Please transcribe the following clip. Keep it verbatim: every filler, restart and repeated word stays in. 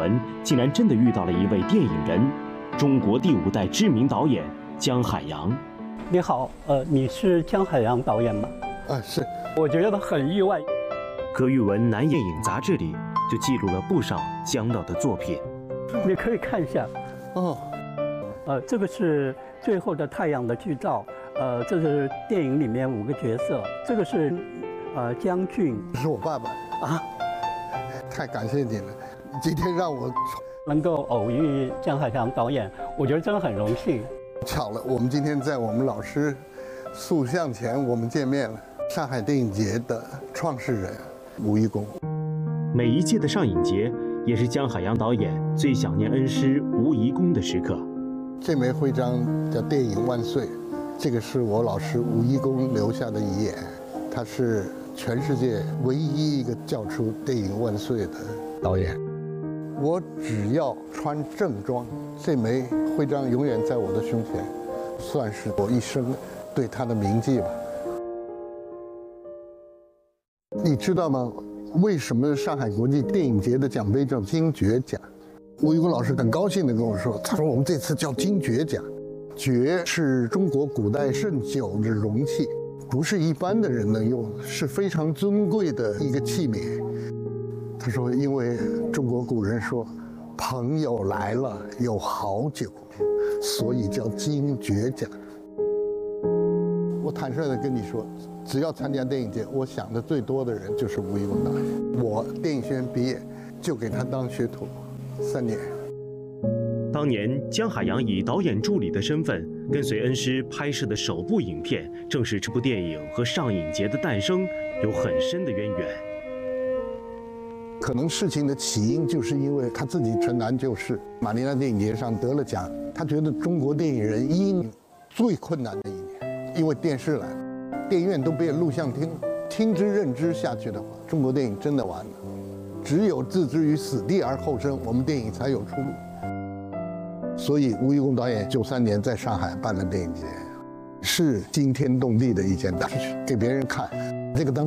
文竟然真的遇到了一位电影人，中国第五代知名导演姜海洋。 你好，呃，你是姜海洋导演吗？ 啊，是。 我觉得很意外。 葛玉文南电影杂志里就记录了不少姜导的作品， 你可以看一下。 哦， 呃，这个是最后的太阳的剧照，呃，这是电影里面五个角色，这个是呃姜俊， 这是我爸爸啊，太感谢你了，今天让我能够偶遇姜海洋导演，我觉得真的很荣幸。 巧了，我们今天在我们老师塑像前我们见面了，上海电影节的创始人吴贻弓。 每一届的上影节也是姜海洋导演最想念恩师吴贻弓的时刻。 这枚徽章叫电影万岁，这个是我老师吴贻弓留下的遗言，他是全世界唯一一个叫出电影万岁的导演。我只要穿正装，这枚徽章永远在我的胸前，算是我一生对他的铭记吧。你知道吗？为什么上海国际电影节的奖杯叫金爵奖？吴贻弓老师很高兴地跟我说，他说我们这次叫金爵奖，爵是中国古代盛酒的容器，不是一般的人能用，是非常尊贵的一个器皿。他说，因为中国古人说，朋友来了有好酒，所以叫金爵奖。我坦率地跟你说，只要参加电影节，我想的最多的人就是吴贻弓导演。我电影学院毕业，就给他当学徒三年。 当年姜海洋以导演助理的身份跟随恩师拍摄的首部影片，正是这部电影和上影节的诞生有很深的渊源。 可能事情的起因就是因为他自己城南旧事，马尼拉电影节上得了奖，他觉得中国电影人因最困难的一年，因为电视来了，电影院都变录像厅，听之任之下去的话，中国电影真的完了。只有置之于死地而后生，我们电影才有出路。所以吴贻弓导演九三年在上海办了电影节，是惊天动地的一件大事，给别人看这个当。